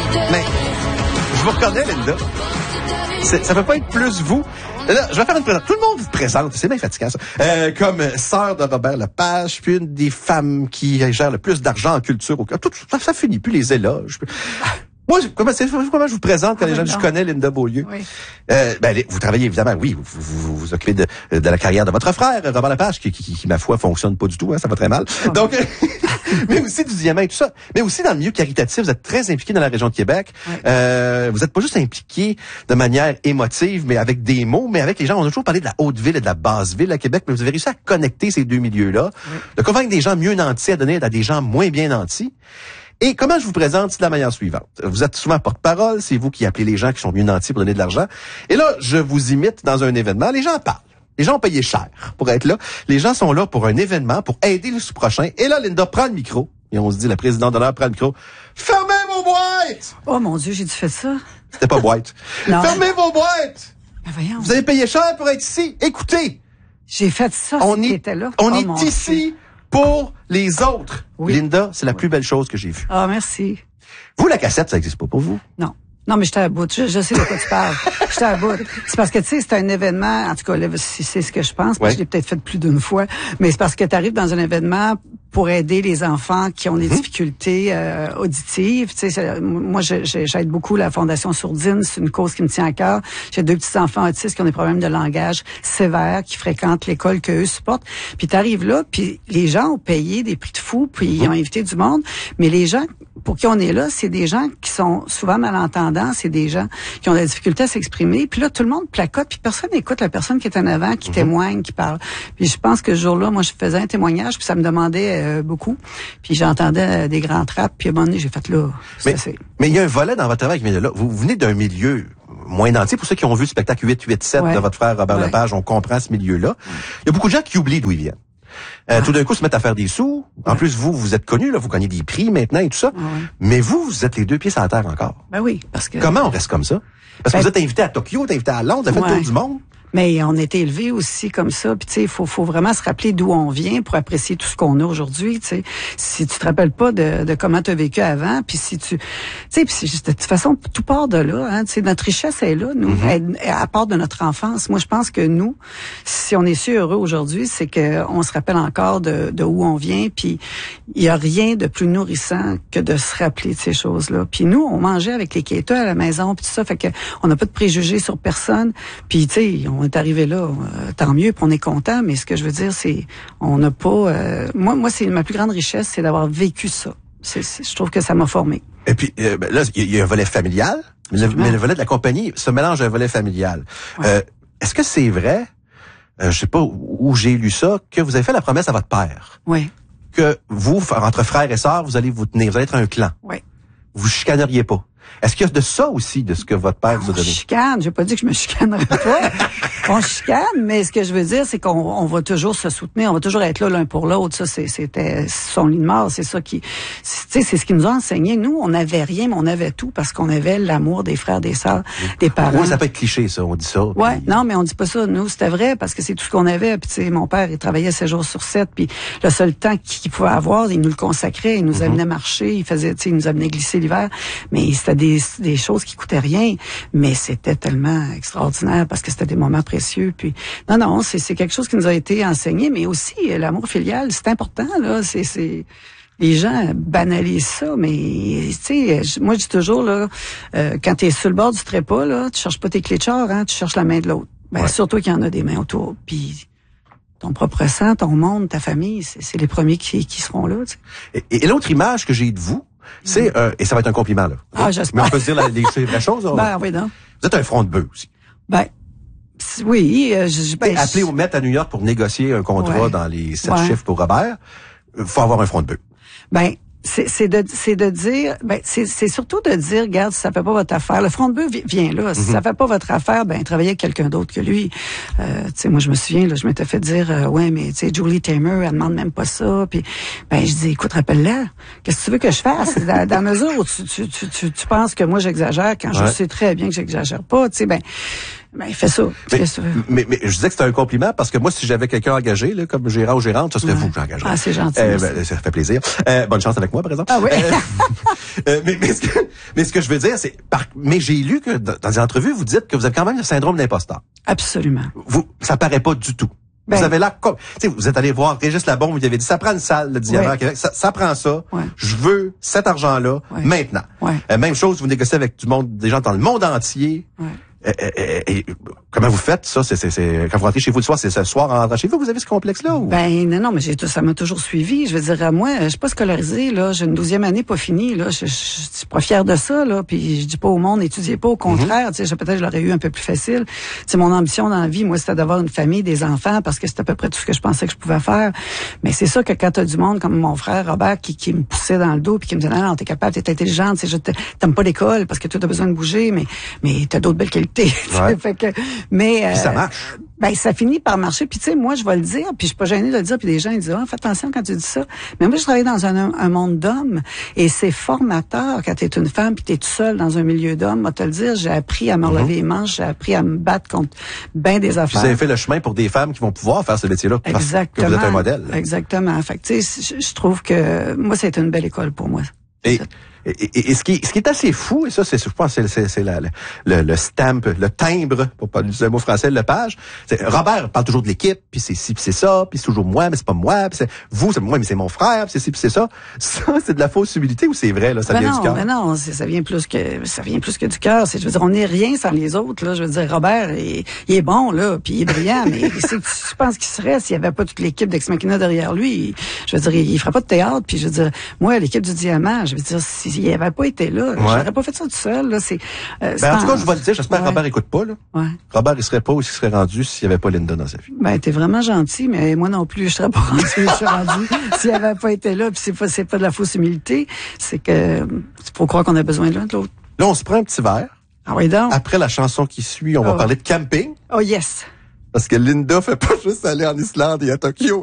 Mais je vous reconnais, Linda. Ça peut pas être plus vous. Là, je vais faire une présentation. Tout le monde vous présente, c'est bien fatigant ça. Comme sœur de Robert Lepage, puis une des femmes qui gère le plus d'argent en culture au Québec. Ça finit plus les éloges. Moi, comment je vous présente quand les gens disent je connais Linda Beaulieu? Oui. Vous travaillez évidemment, oui, vous vous occupez de la carrière de votre frère, Robert Lepage, qui ma foi, fonctionne pas du tout, hein, ça va très mal. Oh. Donc, mais aussi du diamant et tout ça. Mais aussi dans le milieu caritatif, vous êtes très impliqué dans la région de Québec. Oui. Vous êtes pas juste impliqué de manière émotive, mais avec des mots, mais avec les gens. On a toujours parlé de la Haute-Ville et de la Basse-Ville à Québec, mais vous avez réussi à connecter ces deux milieux-là, oui. De convaincre des gens mieux nantis à donner à des gens moins bien nantis. Et comment je vous présente, c'est de la manière suivante. Vous êtes souvent porte-parole, c'est vous qui appelez les gens qui sont mieux nantis pour donner de l'argent. Et là, je vous imite dans un événement, les gens parlent. Les gens ont payé cher pour être là. Les gens sont là pour un événement, pour aider le sous-prochain. Et là, Linda prend le micro. Et on se dit, la présidente d'honneur prend le micro. Fermez vos boîtes! Oh mon Dieu, j'ai dû faire ça. C'était pas boîte. Fermez vos boîtes! Ben voyons. Vous avez payé cher pour être ici. Écoutez. J'ai fait ça, était là. On est ici pour les autres. Oui. Linda, c'est la plus belle chose que j'ai vue. Ah, merci. Vous, la cassette, ça n'existe pas pour vous? Non. Non, mais j'étais à bout. Je sais de quoi tu parles. J'étais à bout. C'est parce que, tu sais, c'est un événement, en tout cas, là, c'est ce que je pense, parce que je l'ai peut-être fait plus d'une fois, mais c'est parce que tu arrives dans un événement pour aider les enfants qui ont des difficultés auditives. Tu sais, moi, j'aide beaucoup la Fondation Sourdine. C'est une cause qui me tient à cœur. J'ai 2 petits enfants autistes qui ont des problèmes de langage sévères, qui fréquentent l'école qu'eux supportent. Puis t'arrives là, puis les gens ont payé des prix de fou, puis ils ont invité du monde. Mais les gens pour qui on est là, c'est des gens qui sont souvent malentendants, c'est des gens qui ont des difficultés à s'exprimer. Puis là, tout le monde placote, puis personne n'écoute la personne qui est en avant, qui témoigne, qui parle. Puis je pense que ce jour-là, moi, je faisais un témoignage, puis ça me demandait beaucoup. Puis j'entendais des grands trappes, puis à un moment donné, j'ai fait là. Mais il y a un volet dans votre travail qui vient de là. Vous venez d'un milieu moins nanti. Pour ceux qui ont vu le spectacle 887 de votre frère Robert Lepage, on comprend ce milieu-là. Il y a beaucoup de gens qui oublient d'où ils viennent. Tout d'un coup, se mettent à faire des sous. En plus, vous êtes connus, là, vous gagnez des prix maintenant et tout ça. Mais vous êtes les 2 pieds sur la terre encore. Ben oui, parce que... Comment on reste comme ça? Parce que vous êtes invité à Tokyo, vous êtes invité à Londres, vous avez fait le tour du monde. Mais on est élevé aussi comme ça. Puis tu sais, il faut vraiment se rappeler d'où on vient pour apprécier tout ce qu'on a aujourd'hui. Tu sais, si tu te rappelles pas de comment tu as vécu avant, puis si tu sais, de toute façon tout part de là. Hein, tu sais, notre richesse est là, nous, à part de notre enfance. Moi, je pense que nous, si on est si heureux aujourd'hui, c'est que on se rappelle encore de où on vient. Puis il y a rien de plus nourrissant que de se rappeler de ces choses-là. Puis nous, on mangeait avec les quêteux à la maison, puis tout ça, fait que on n'a pas de préjugés sur personne. Puis tu sais, on est arrivé là, tant mieux, puis on est content, mais ce que je veux dire, c'est, on n'a pas... moi, c'est ma plus grande richesse, c'est d'avoir vécu ça. Je trouve que ça m'a formé. Et puis, là, il y a un volet familial, mais le volet de la compagnie se mélange à un volet familial. Ouais. Est-ce que c'est vrai, je sais pas où j'ai lu ça, que vous avez fait la promesse à votre père? Oui. Que vous, entre frères et sœurs, vous allez vous tenir, vous allez être un clan. Oui. Vous chicaneriez pas. Est-ce qu'il y a de ça aussi, de ce que votre père vous a donné? On chicane. J'ai pas dit que je me chicanerais pas. On chicane, mais ce que je veux dire, c'est qu'on va toujours se soutenir. On va toujours être là l'un pour l'autre. Ça, c'était son lit de mort. C'est ça qui, tu sais, c'est ce qui nous a enseigné. Nous, on n'avait rien, mais on avait tout parce qu'on avait l'amour des frères, des sœurs, des parents. Oui, ça peut être cliché, ça. On dit ça. Ouais. Puis... Non, mais on dit pas ça. Nous, c'était vrai parce que c'est tout ce qu'on avait. Puis, tu sais, mon père, il travaillait 7 jours sur 7. Puis, le seul temps qu'il pouvait avoir, il nous le consacrait. Il nous amenait marcher. Il faisait, tu sais, il nous amenait glisser l'hiver. Mais c'était des choses qui coûtaient rien. Mais c'était tellement extraordinaire parce que c'était des moments précieux. Puis, non, c'est quelque chose qui nous a été enseigné. Mais aussi, l'amour filial, c'est important, là. C'est les gens banalisent ça, mais tu sais, moi je dis toujours là, quand t'es sur le bord du trépas là, tu cherches pas tes clés de char, hein, tu cherches la main de l'autre. Ben surtout qu'il y en a des mains autour. Puis ton propre sang, ton monde, ta famille, c'est les premiers qui seront là. Tu sais. Et l'autre image que j'ai de vous, c'est et ça va être un compliment là. Ah, j'espère. Mais on peut se dire les vraies choses. Ben oui, non. Vous êtes un front de bœuf aussi. Ben oui, appelé au Met à New York pour négocier un contrat dans les 7 chiffres pour Robert, faut avoir un front de bœuf. Ben c'est de dire, c'est surtout de dire, regarde, si ça fait pas votre affaire, le front de bœuf vient là. Si ça fait pas votre affaire, travaillez avec quelqu'un d'autre que lui. Tu sais, moi, je me souviens, là, je m'étais fait dire, ouais, mais tu sais, Julie Taymor, elle demande même pas ça. Puis, je dis, écoute, rappelle-la. Qu'est-ce que tu veux que je fasse? Dans la mesure où tu penses que moi, j'exagère, quand je sais très bien que j'exagère pas, tu sais, Ben, fais ça. Mais je disais que c'était un compliment parce que moi, si j'avais quelqu'un engagé, là, comme gérant ou gérante, ça serait vous que j'engagerais. Ah, c'est gentil. Ça fait plaisir. Bonne chance avec moi, par exemple. Ah oui. Mais ce que je veux dire, c'est, mais j'ai lu que dans des entrevues, vous dites que vous avez quand même le syndrome d'imposteur. Absolument. Ça paraît pas du tout. Ben, vous avez là, vous êtes allé voir Régis Labombe, vous avez dit, ça prend une salle, le Diamant à Québec, ça prend ça. Ouais. Je veux cet argent-là, maintenant. Ouais. Même chose, vous négociez avec des gens dans le monde entier. Ouais. Et comment vous faites ça? C'est quand vous rentrez chez vous le soir, c'est ce soir en rentrant chez vous, vous avez ce complexe-là? Ou? Ben non, mais ça m'a toujours suivi. Je veux dire, moi, je suis pas scolarisée, là. J'ai une 12e année pas finie, là. Je suis pas fière de ça, là. Puis je dis pas au monde, étudiez pas. Au contraire, tu sais, peut-être je l'aurais eu un peu plus facile. Tu sais, mon ambition dans la vie, moi, c'était d'avoir une famille, des enfants, parce que c'était à peu près tout ce que je pensais que je pouvais faire. Mais c'est ça que quand t'as du monde comme mon frère Robert qui me poussait dans le dos puis qui me disait, non, t'es capable, t'es intelligente, tu sais, t'aimes pas l'école parce que toi t'as besoin de bouger, mais t'as d'autres belles qualités. Ouais. Fait que, mais puis ça marche. Ben ça finit par marcher. Puis tu sais, moi je vais le dire, puis je suis pas gênée de le dire. Puis les gens ils disent fais attention quand tu dis ça. Mais moi je travaille dans un monde d'hommes et c'est formateur quand t'es une femme puis t'es toute seule dans un milieu d'hommes. Moi te le dire, j'ai appris à me relever les manches, j'ai appris à me battre contre ben des affaires. Puis vous avez fait le chemin pour des femmes qui vont pouvoir faire ce métier-là parce que vous êtes un modèle. Exactement. Fait que tu sais, je trouve que moi c'est une belle école pour moi. Et ce qui est assez fou, et ça, je pense, c'est le stamp, le timbre, pour pas utiliser un mot français, le page. Robert parle toujours de l'équipe, puis c'est ci, puis c'est ça, puis c'est toujours moi, mais c'est pas moi, puis c'est vous, c'est moi, mais c'est mon frère, puis c'est ci, puis c'est ça. Ça, c'est de la fausse humilité ou c'est vrai, là, ça vient du cœur? Ben non, ça vient plus que du cœur. Je veux dire, on n'est rien sans les autres, là. Je veux dire, Robert, il est bon, là, puis il est brillant, mais je pense qu'il serait s'il y avait pas toute l'équipe d'Ex Machina derrière lui. Je veux dire, il ferait pas de théâtre, puis je veux dire, moi, l'équipe du Diamant, je veux dire, s'il avait pas été là, j'aurais pas fait ça tout seul, là. En tout cas, je vais le dire, j'espère que Robert écoute pas, là. Ouais. Robert, il serait pas où il serait rendu s'il y avait pas Linda dans sa vie. Ben, t'es vraiment gentil, mais moi non plus, je serais pas rendu où je suis rendu s'il avait pas été là, puis c'est pas de la fausse humilité, c'est que, faut croire qu'on a besoin de l'un de l'autre. Là, on se prend un petit verre. Ah oui, donc. Après la chanson qui suit, on va parler de camping. Oh yes. Parce que Linda fait pas juste aller en Islande et à Tokyo.